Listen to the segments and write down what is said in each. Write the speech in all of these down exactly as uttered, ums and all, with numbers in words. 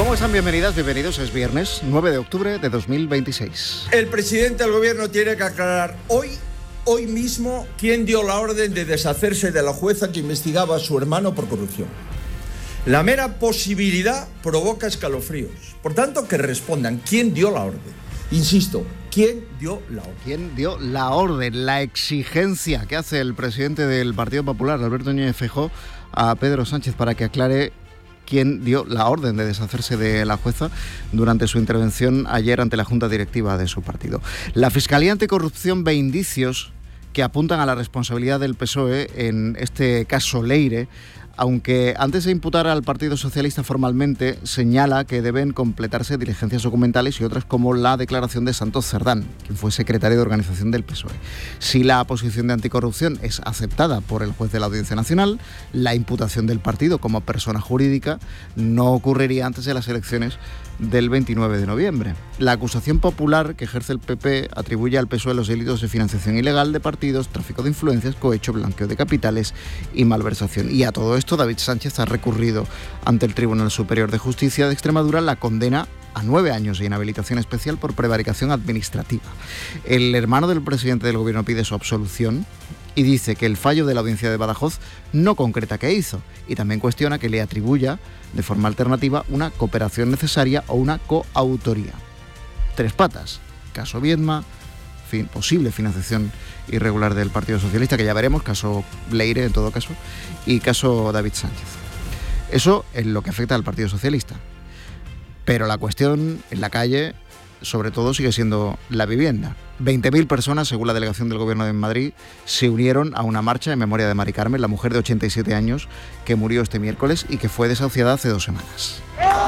¿Cómo están? Bienvenidas, bienvenidos. Es viernes nueve de octubre de dos mil veintiséis. El presidente del gobierno tiene que aclarar hoy, hoy mismo, quién dio la orden de deshacerse de la jueza que investigaba a su hermano por corrupción. La mera posibilidad provoca escalofríos. Por tanto, que respondan quién dio la orden. Insisto, ¿quién dio la orden? ¿Quién dio la orden? La exigencia que hace el presidente del Partido Popular, Alberto Núñez Feijóo, a Pedro Sánchez para que aclare quién dio la orden de deshacerse de la jueza durante su intervención ayer ante la Junta Directiva de su partido. La Fiscalía Anticorrupción ve indicios que apuntan a la responsabilidad del P S O E en este caso Leire, aunque antes de imputar al Partido Socialista formalmente, señala que deben completarse diligencias documentales y otras como la declaración de Santos Cerdán, quien fue secretario de organización del P S O E. Si la posición de anticorrupción es aceptada por el juez de la Audiencia Nacional, la imputación del partido como persona jurídica no ocurriría antes de las elecciones del veintinueve de noviembre. La acusación popular que ejerce el P P atribuye al P S O E los delitos de financiación ilegal de partidos, tráfico de influencias, cohecho, blanqueo de capitales y malversación. Y a todo esto, David Sánchez ha recurrido ante el Tribunal Superior de Justicia de Extremadura la condena a nueve años de inhabilitación especial por prevaricación administrativa. El hermano del presidente del gobierno pide su absolución y dice que el fallo de la audiencia de Badajoz no concreta qué hizo, y también cuestiona que le atribuya de forma alternativa una cooperación necesaria o una coautoría. Tres patas: caso Viedma, fin, posible financiación irregular del Partido Socialista, que ya veremos, caso Leire en todo caso, y caso David Sánchez. Eso en lo que afecta al Partido Socialista. Pero la cuestión en la calle, sobre todo, sigue siendo la vivienda. veinte mil personas, según la delegación del Gobierno de Madrid, se unieron a una marcha en memoria de Mari Carmen, la mujer de ochenta y siete años que murió este miércoles y que fue desahuciada hace dos semanas.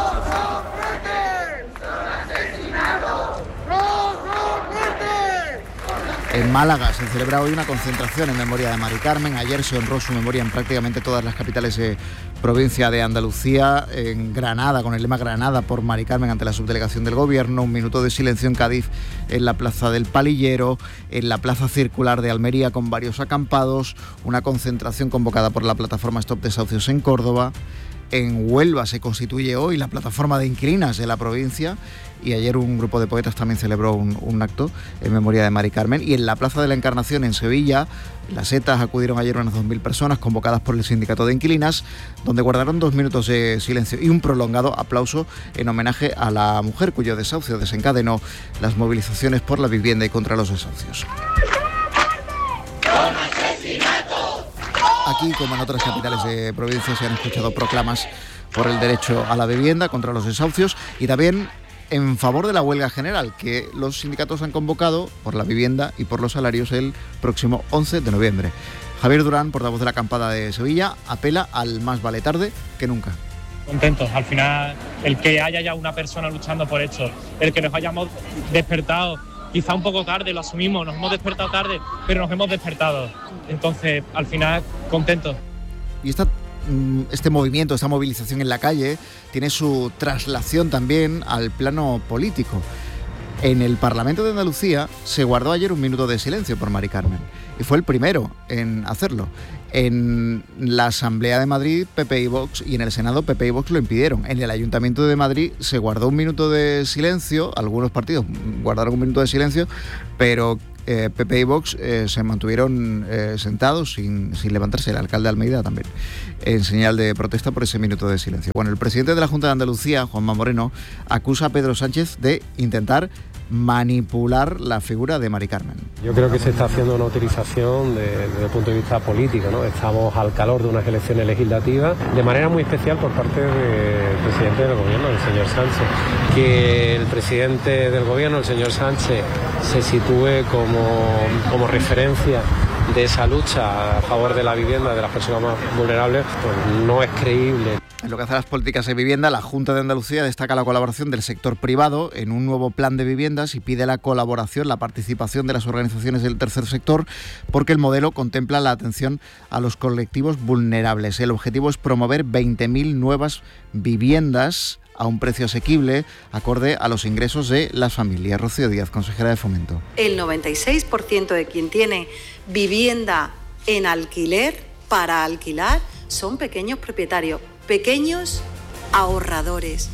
En Málaga se celebra hoy una concentración en memoria de Mari Carmen. Ayer se honró su memoria en prácticamente todas las capitales de provincia de Andalucía. En Granada, con el lema Granada por Mari Carmen ante la subdelegación del Gobierno. Un minuto de silencio en Cádiz, en la Plaza del Palillero, en la Plaza Circular de Almería con varios acampados. Una concentración convocada por la plataforma Stop Desahucios en Córdoba. En Huelva se constituye hoy la plataforma de inquilinas de la provincia, y ayer un grupo de poetas también celebró un, un acto en memoria de Mari Carmen. Y en la Plaza de la Encarnación en Sevilla, las ETAs acudieron ayer unas dos mil personas convocadas por el Sindicato de Inquilinas, donde guardaron dos minutos de silencio y un prolongado aplauso en homenaje a la mujer cuyo desahucio desencadenó las movilizaciones por la vivienda y contra los desahucios. Aquí, como en otras capitales de provincia, se han escuchado proclamas por el derecho a la vivienda, contra los desahucios y también en favor de la huelga general que los sindicatos han convocado por la vivienda y por los salarios el próximo once de noviembre. Javier Durán, portavoz de la acampada de Sevilla, apela al más vale tarde que nunca. Contentos, al final, el que haya ya una persona luchando por esto, el que nos hayamos despertado quizá un poco tarde, lo asumimos, nos hemos despertado tarde, pero nos hemos despertado. Entonces, al final, contentos. Y esta, este movimiento, esta movilización en la calle, tiene su traslación también al plano político. En el Parlamento de Andalucía se guardó ayer un minuto de silencio por Mari Carmen, y fue el primero en hacerlo. En la Asamblea de Madrid, P P y Vox, y en el Senado, P P y Vox lo impidieron. En el Ayuntamiento de Madrid se guardó un minuto de silencio, algunos partidos guardaron un minuto de silencio, pero eh, P P y Vox eh, se mantuvieron eh, sentados sin, sin levantarse. El alcalde de Almeida también, en señal de protesta por ese minuto de silencio. Bueno, el presidente de la Junta de Andalucía, Juanma Moreno, acusa a Pedro Sánchez de intentar manipular la figura de Mari Carmen. Yo creo que se está haciendo una utilización de, desde el punto de vista político, ¿no? Estamos al calor de unas elecciones legislativas, de manera muy especial por parte del presidente del gobierno, el señor Sánchez. Que el presidente del gobierno, el señor Sánchez, se sitúe como, como referencia de esa lucha a favor de la vivienda de las personas más vulnerables, pues no es creíble. En lo que hace a las políticas de vivienda, la Junta de Andalucía destaca la colaboración del sector privado en un nuevo plan de viviendas y pide la colaboración, la participación de las organizaciones del tercer sector, porque el modelo contempla la atención a los colectivos vulnerables. El objetivo es promover veinte mil nuevas viviendas a un precio asequible, acorde a los ingresos de las familias. Rocío Díaz, consejera de Fomento. El noventa y seis por ciento de quien tiene vivienda en alquiler para alquilar son pequeños propietarios, pequeños ahorradores.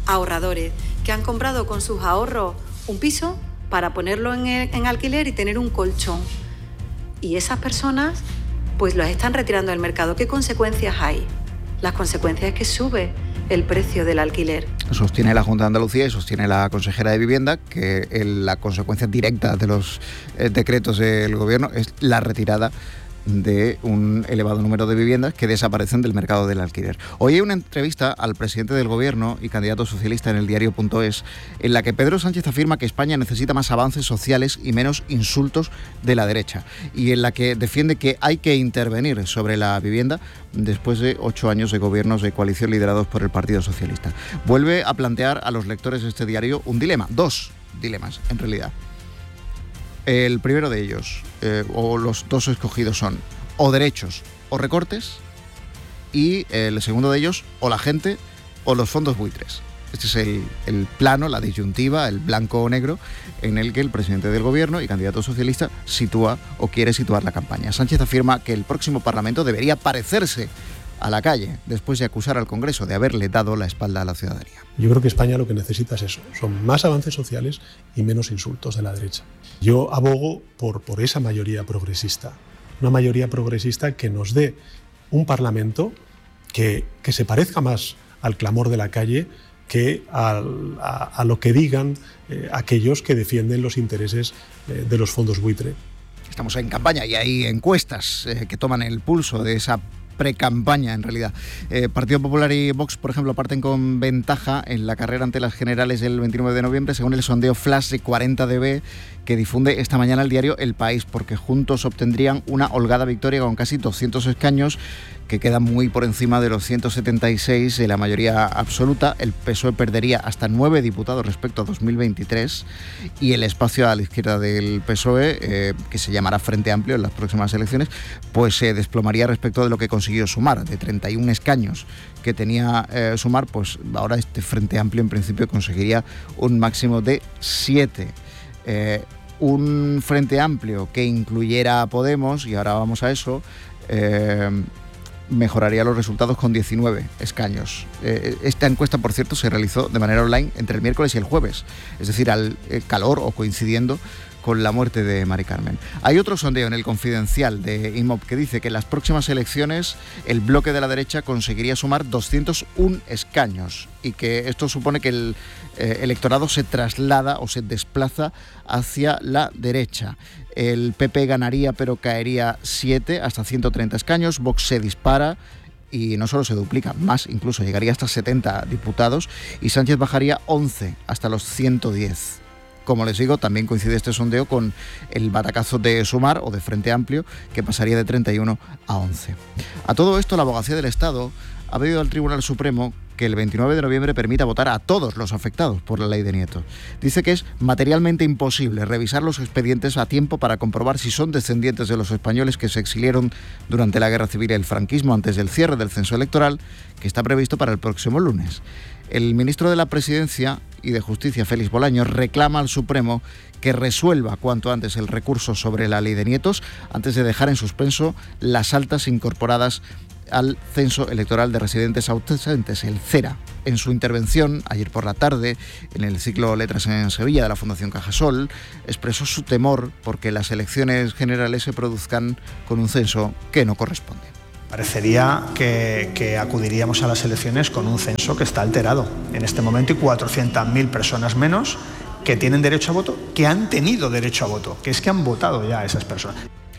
ahorradores que han comprado con sus ahorros un piso para ponerlo en, el, en alquiler y tener un colchón. Y esas personas pues los están retirando del mercado. ¿Qué consecuencias hay? Las consecuencias es que sube el precio del alquiler. Sostiene la Junta de Andalucía y sostiene la consejera de Vivienda que el, la consecuencia directa de los eh, decretos del Gobierno es la retirada de un elevado número de viviendas que desaparecen del mercado del alquiler. Hoy hay una entrevista al presidente del Gobierno y candidato socialista en el diario punto es, en la que Pedro Sánchez afirma que España necesita más avances sociales y menos insultos de la derecha, y en la que defiende que hay que intervenir sobre la vivienda después de ocho años de gobiernos de coalición liderados por el Partido Socialista. Vuelve a plantear a los lectores de este diario un dilema, dos dilemas en realidad. El primero de ellos, eh, o los dos escogidos son o derechos o recortes, y el segundo de ellos, o la gente o los fondos buitres. Este es el, el plano, la disyuntiva, el blanco o negro, en el que el presidente del Gobierno y candidato socialista sitúa o quiere situar la campaña. Sánchez afirma que el próximo Parlamento debería parecerse a la calle, después de acusar al Congreso de haberle dado la espalda a la ciudadanía. Yo creo que España lo que necesita es eso, son más avances sociales y menos insultos de la derecha. Yo abogo por, por esa mayoría progresista, una mayoría progresista que nos dé un Parlamento que, que se parezca más al clamor de la calle que al, a, a lo que digan eh, aquellos que defienden los intereses eh, de los fondos buitre. Estamos en campaña y hay encuestas eh, que toman el pulso de esa precampaña, en realidad. Eh, Partido Popular y Vox, por ejemplo, parten con ventaja en la carrera ante las generales del veintinueve de noviembre, según el sondeo Flash de cuarenta D B que difunde esta mañana el diario El País, porque juntos obtendrían una holgada victoria con casi doscientos escaños, que quedan muy por encima de los ciento setenta y seis de la mayoría absoluta. El P S O E perdería hasta nueve diputados respecto a dos mil veintitrés, y el espacio a la izquierda del P S O E, eh, que se llamará Frente Amplio en las próximas elecciones, pues se eh, desplomaría respecto de lo que consiguió sumar, de treinta y un escaños que tenía eh, sumar, pues ahora este Frente Amplio en principio conseguiría un máximo de siete. Eh, un Frente Amplio que incluyera a Podemos, y ahora vamos a eso, eh, mejoraría los resultados con diecinueve escaños. Eh, esta encuesta, por cierto, se realizó de manera online entre el miércoles y el jueves, es decir, al eh, calor o coincidiendo con la muerte de Mari Carmen. Hay otro sondeo en el Confidencial de INMOB que dice que en las próximas elecciones el bloque de la derecha conseguiría sumar doscientos uno escaños, y que esto supone que el eh, electorado se traslada o se desplaza hacia la derecha. El P P ganaría, pero caería siete, hasta ciento treinta escaños. Vox se dispara y no solo se duplica, más incluso, llegaría hasta setenta diputados, y Sánchez bajaría once hasta los ciento diez. Como les digo, también coincide este sondeo con el batacazo de Sumar o de Frente Amplio, que pasaría de treinta y uno a once. A todo esto, la Abogacía del Estado ha pedido al Tribunal Supremo que el veintinueve de noviembre permita votar a todos los afectados por la ley de nietos. Dice que es materialmente imposible revisar los expedientes a tiempo para comprobar si son descendientes de los españoles que se exiliaron durante la Guerra Civil y el franquismo antes del cierre del censo electoral, que está previsto para el próximo lunes. El ministro de la Presidencia y de Justicia, Félix Bolaños, reclama al Supremo que resuelva cuanto antes el recurso sobre la ley de nietos, antes de dejar en suspenso las altas incorporadas al censo electoral de residentes ausentes, el CERA. En su intervención ayer por la tarde en el ciclo Letras en Sevilla de la Fundación Cajasol, expresó su temor porque las elecciones generales se produzcan con un censo que no corresponde. Parecería que, que acudiríamos a las elecciones con un censo que está alterado. En este momento hay cuatrocientas mil personas menos que tienen derecho a voto, que han tenido derecho a voto, que es que han votado ya esas personas.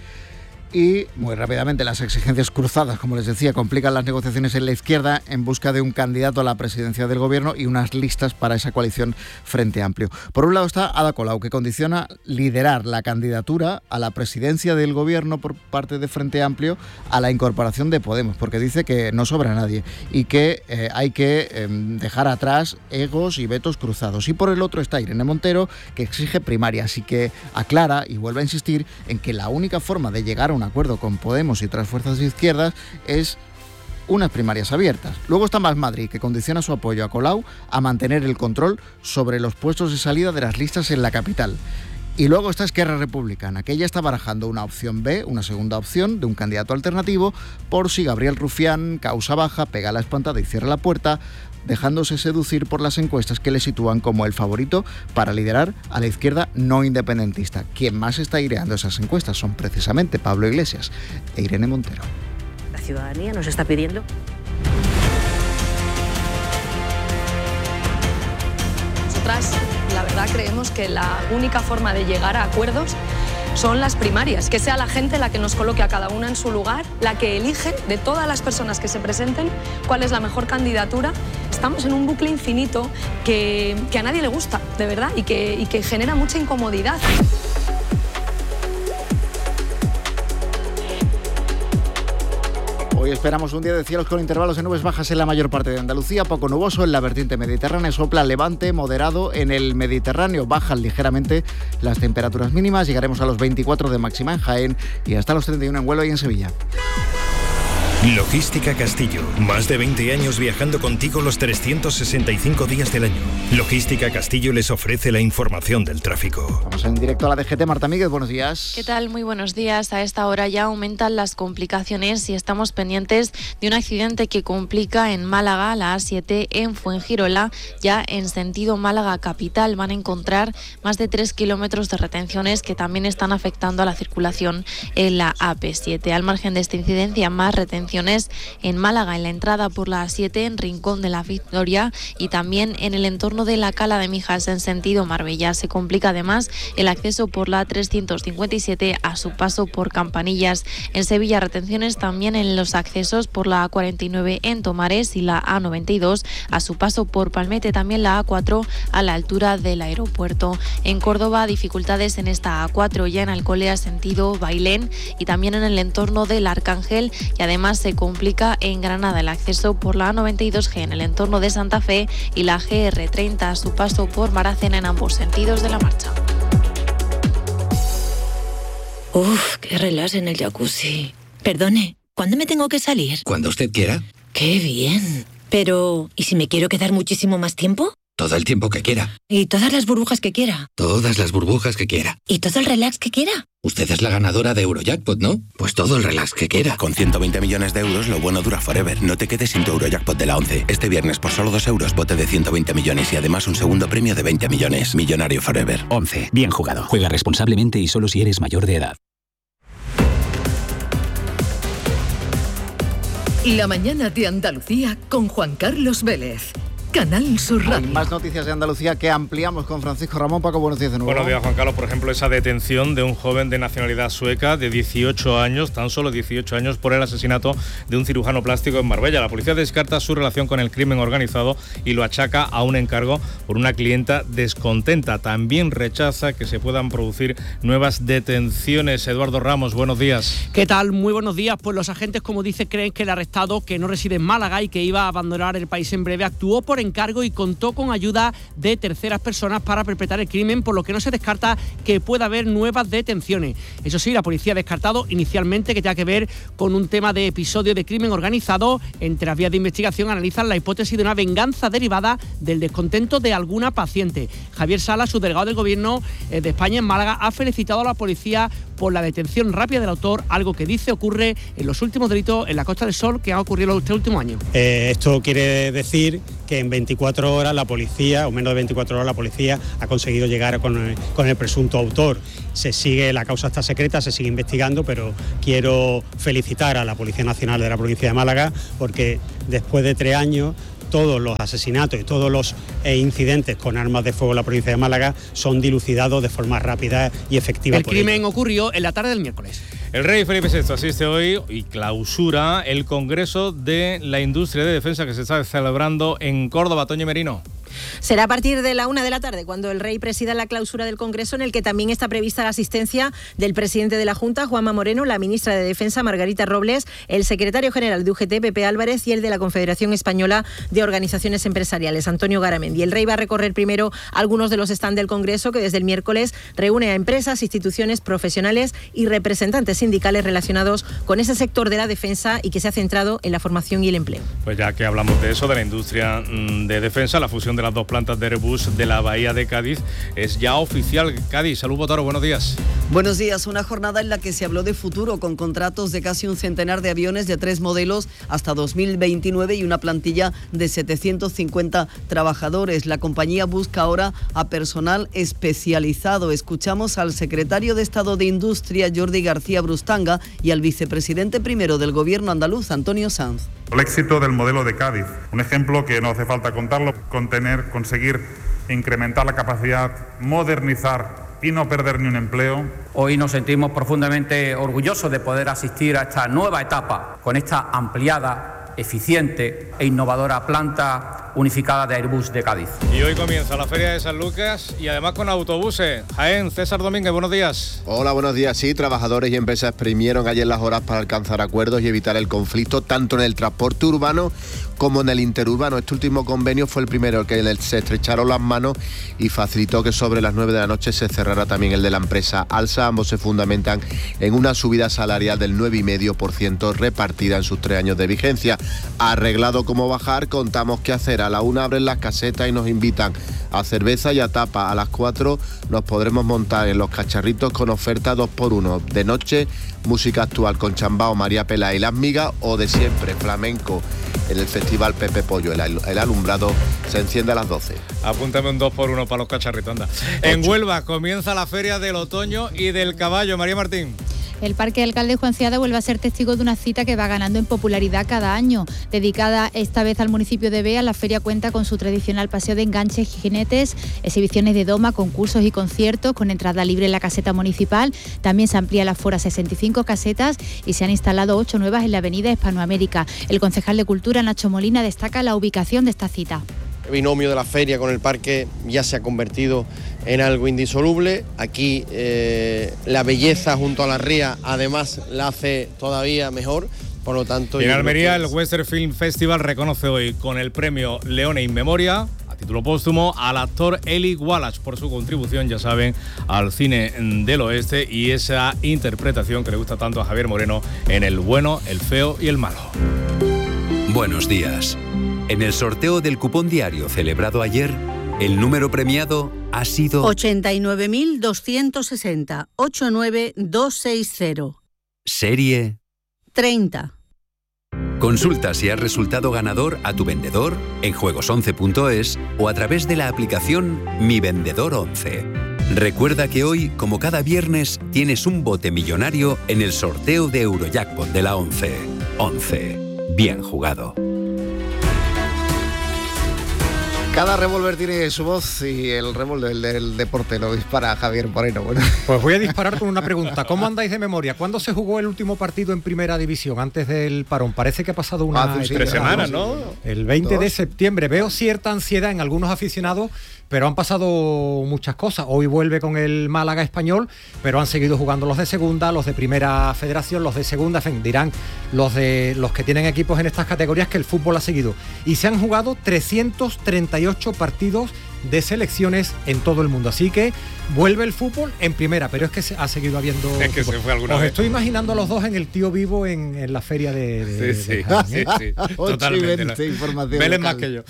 Y muy rápidamente las exigencias cruzadas, como les decía, complican las negociaciones en la izquierda en busca de un candidato a la presidencia del Gobierno y unas listas para esa coalición Frente Amplio. Por un lado está Ada Colau, que condiciona liderar la candidatura a la presidencia del Gobierno por parte de Frente Amplio a la incorporación de Podemos, porque dice que no sobra nadie y que eh, hay que eh, dejar atrás egos y vetos cruzados. Y por el otro está Irene Montero, que exige primarias y que aclara y vuelve a insistir en que la única forma de llegar a un acuerdo con Podemos y otras fuerzas de izquierdas es unas primarias abiertas. Luego está Más Madrid, que condiciona su apoyo a Colau a mantener el control sobre los puestos de salida de las listas en la capital. Y luego está Esquerra Republicana, que ya está barajando una opción B, una segunda opción de un candidato alternativo, por si Gabriel Rufián causa baja, pega la espantada y cierra la puerta, dejándose seducir por las encuestas que le sitúan como el favorito para liderar a la izquierda no independentista. Quien más está aireando esas encuestas son precisamente Pablo Iglesias e Irene Montero. La ciudadanía nos está pidiendo. Nosotras, la verdad, creemos que la única forma de llegar a acuerdos son las primarias, que sea la gente la que nos coloque a cada una en su lugar, la que elige de todas las personas que se presenten cuál es la mejor candidatura. Estamos en un bucle infinito que, que a nadie le gusta, de verdad, y que, y que genera mucha incomodidad. Hoy esperamos un día de cielos con intervalos de nubes bajas en la mayor parte de Andalucía, poco nuboso en la vertiente mediterránea, sopla levante moderado en el Mediterráneo, bajan ligeramente las temperaturas mínimas, llegaremos a los veinticuatro de máxima en Jaén y hasta los treinta y uno en Huelva y en Sevilla. Logística Castillo, más de veinte años viajando contigo los trescientos sesenta y cinco días del año. Logística Castillo les ofrece la información del tráfico. Vamos en directo a la D G T, Marta Míguez, buenos días. ¿Qué tal? Muy buenos días. A esta hora ya aumentan las complicaciones y estamos pendientes de un accidente que complica en Málaga, la A siete en Fuengirola, ya en sentido Málaga capital. Van a encontrar más de tres kilómetros de retenciones que también están afectando a la circulación en la A P siete. Al margen de esta incidencia, más retenciones en Málaga, en la entrada por la A siete, en Rincón de la Victoria y también en el entorno de la Cala de Mijas en sentido Marbella. Se complica además el acceso por la trescientos cincuenta y siete a su paso por Campanillas. En Sevilla, retenciones también en los accesos por la A cuarenta y nueve en Tomares y la A noventa y dos a su paso por Palmete, también la A cuatro a la altura del aeropuerto. En Córdoba, dificultades en esta A cuatro ya en Alcolea sentido Bailén y también en el entorno del Arcángel, y además se complica en Granada el acceso por la A noventa y dos G en el entorno de Santa Fe y la G R treinta a su paso por Maracena en ambos sentidos de la marcha. Uf, qué relax en el jacuzzi. Perdone, ¿cuándo me tengo que salir? Cuando usted quiera. ¡Qué bien! Pero, ¿y si me quiero quedar muchísimo más tiempo? Todo el tiempo que quiera. ¿Y todas las burbujas que quiera? Todas las burbujas que quiera. ¿Y todo el relax que quiera? Usted es la ganadora de Eurojackpot, ¿no? Pues todo el relax que quiera. Con ciento veinte millones de euros, lo bueno dura forever. No te quedes sin tu Eurojackpot de la once. Este viernes, por solo dos euros, bote de ciento veinte millones y además un segundo premio de veinte millones. Millonario forever. once. Bien jugado. Juega responsablemente y solo si eres mayor de edad. La mañana de Andalucía con Juan Carlos Vélez. Canal Sur Radio. Hay más noticias de Andalucía que ampliamos con Francisco Ramón. Paco, buenos días de nuevo. Buenos días, Juan Carlos. Por ejemplo, esa detención de un joven de nacionalidad sueca de dieciocho años, tan solo dieciocho años, por el asesinato de un cirujano plástico en Marbella. La policía descarta su relación con el crimen organizado y lo achaca a un encargo por una clienta descontenta. También rechaza que se puedan producir nuevas detenciones. Eduardo Ramos, buenos días. ¿Qué tal? Muy buenos días. Pues los agentes, como dice, creen que el arrestado, que no reside en Málaga y que iba a abandonar el país en breve, actuó por encargo y contó con ayuda de terceras personas para perpetrar el crimen, por lo que no se descarta que pueda haber nuevas detenciones. Eso sí, la policía ha descartado inicialmente que tenga que ver con un tema de episodio de crimen organizado. Entre las vías de investigación analizan la hipótesis de una venganza derivada del descontento de alguna paciente. Javier Sala, subdelegado del Gobierno de España en Málaga, ha felicitado a la policía por la detención rápida del autor, algo que dice ocurre en los últimos delitos en la Costa del Sol que han ocurrido en este último año. Eh, esto quiere decir que en veinticuatro horas la policía, o menos de veinticuatro horas la policía, ha conseguido llegar con el, con el presunto autor. Se sigue, la causa está secreta, se sigue investigando, pero quiero felicitar a la Policía Nacional de la provincia de Málaga porque después de tres años todos los asesinatos y todos los eh, incidentes con armas de fuego en la provincia de Málaga son dilucidados de forma rápida y efectiva. El crimen ocurrió en la tarde del miércoles. El rey Felipe sexto asiste hoy y clausura el Congreso de la Industria de Defensa que se está celebrando en Córdoba. Toño Merino. Será a partir de la una de la tarde cuando el rey presida la clausura del Congreso, en el que también está prevista la asistencia del presidente de la Junta, Juanma Moreno, la ministra de Defensa, Margarita Robles, el secretario general de U G T, Pepe Álvarez, y el de la Confederación Española de Organizaciones Empresariales, Antonio Garamendi. El rey va a recorrer primero algunos de los stands del Congreso, que desde el miércoles reúne a empresas, instituciones, profesionales y representantes sindicales relacionados con ese sector de la defensa y que se ha centrado en la formación y el empleo. Pues ya que hablamos de eso, de la industria de defensa, la fusión de de las dos plantas de Airbus de la Bahía de Cádiz es ya oficial. Cádiz, Salud Botaro, buenos días. Buenos días, una jornada en la que se habló de futuro con contratos de casi un centenar de aviones de tres modelos hasta dos mil veintinueve y una plantilla de setecientos cincuenta trabajadores. La compañía busca ahora a personal especializado. Escuchamos al secretario de Estado de Industria, Jordi García Brustanga, y al vicepresidente primero del Gobierno andaluz, Antonio Sanz. El éxito del modelo de Cádiz, un ejemplo que no hace falta contarlo, contener, conseguir incrementar la capacidad, modernizar y no perder ni un empleo. Hoy nos sentimos profundamente orgullosos de poder asistir a esta nueva etapa con esta ampliada, eficiente e innovadora planta unificada de Airbus de Cádiz. Y hoy comienza la Feria de San Lucas y además con autobuses. Jaén, César Domínguez, buenos días. Hola, buenos días. Sí, trabajadores y empresas exprimieron ayer las horas para alcanzar acuerdos y evitar el conflicto tanto en el transporte urbano como en el interurbano. Este último convenio fue el primero que se estrecharon las manos y facilitó que sobre las nueve de la noche se cerrara también el de la empresa Alsa. Ambos se fundamentan en una subida salarial del nueve coma cinco por ciento repartida en sus tres años de vigencia. Arreglado cómo bajar, contamos qué hacer. A la una abren las casetas y nos invitan a cerveza y a tapa. A las cuatro nos podremos montar en los cacharritos con oferta dos por uno. De noche, música actual con Chambao, María Pela y Las Migas, o de siempre, flamenco en el Festival Pepe Pollo. El, el alumbrado se enciende a las doce. Apúntame un dos por uno para los cacharritos, anda. En Huelva comienza la Feria del Otoño y del Caballo. María Martín. El Parque Alcalde Juan Ciada vuelve a ser testigo de una cita que va ganando en popularidad cada año. Dedicada esta vez al municipio de Bea, la feria cuenta con su tradicional paseo de enganches y jinetes, exhibiciones de doma, concursos y conciertos con entrada libre en la caseta municipal. También se amplía el aforo a sesenta y cinco casetas y se han instalado ocho nuevas en la avenida Hispanoamérica. El concejal de Cultura, Nacho Molina, destaca la ubicación de esta cita. El binomio de la feria con el parque ya se ha convertido en algo indisoluble. Aquí eh, la belleza junto a la ría además la hace todavía mejor. Por lo tanto, y en Almería es... el Western Film Festival reconoce hoy con el premio Leone in Memoria, a título póstumo, al actor Eli Wallach por su contribución, ya saben, al cine del oeste y esa interpretación que le gusta tanto a Javier Moreno en El bueno, el feo y el malo. Buenos días. En el sorteo del cupón diario celebrado ayer, el número premiado ha sido ochenta y nueve mil doscientos sesenta, ochenta y nueve mil doscientos sesenta. Serie treinta. Consulta si has resultado ganador a tu vendedor en juegos once punto es o a través de la aplicación Mi Vendedor once. Recuerda que hoy, como cada viernes, tienes un bote millonario en el sorteo de Eurojackpot de la once. once. Bien jugado. Cada revólver tiene su voz y el revólver del, del deporte lo dispara Javier Moreno. Bueno. Pues voy a disparar con una pregunta. ¿Cómo andáis de memoria? ¿Cuándo se jugó el último partido en Primera División antes del parón? Parece que ha pasado una... Hace sí, tres semanas, ¿no? El veinte Dos. de septiembre. Veo cierta ansiedad en algunos aficionados, pero han pasado muchas cosas. Hoy vuelve con el Málaga Español, pero han seguido jugando los de Segunda, los de Primera Federación, los de Segunda, en fin, dirán los de los que tienen equipos en estas categorías que el fútbol ha seguido. Y se han jugado trescientos treinta y ocho partidos de selecciones en todo el mundo. Así que vuelve el fútbol en primera, pero es que se ha seguido habiendo... Es que fútbol. se fue alguna Os vez. estoy imaginando a los dos en el Tío Vivo en, en la feria de... de sí, de sí, Jaén, sí, ¿eh? sí, totalmente. veinte, información Vélez local. más que yo.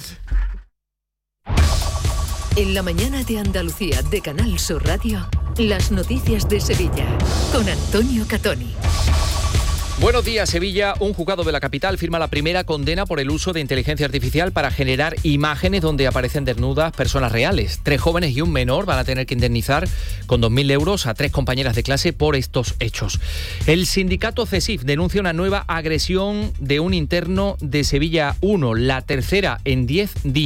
En la mañana de Andalucía de Canal Sur Radio, las noticias de Sevilla con Antonio Catoni. Buenos días, Sevilla. Un juzgado de la capital firma la primera condena por el uso de inteligencia artificial para generar imágenes donde aparecen desnudas personas reales. Tres jóvenes y un menor van a tener que indemnizar con dos mil euros a tres compañeras de clase por estos hechos. El sindicato CESIF denuncia una nueva agresión de un interno de Sevilla uno, la tercera en diez días.